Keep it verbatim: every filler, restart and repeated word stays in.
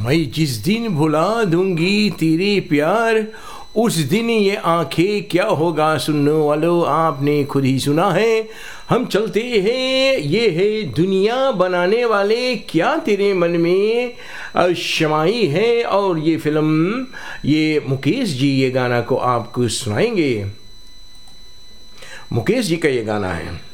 मैं जिस दिन भुला दूंगी तेरे प्यार, उस दिन ये आंखें क्या होगा सुनने वालों, आपने खुद ही सुना है। हम चलते हैं, ये है दुनिया बनाने वाले, क्या तेरे मन में शमाई है। और ये फिल्म, ये मुकेश जी ये गाना को आपको सुनाएंगे। मुकेश जी का ये गाना है।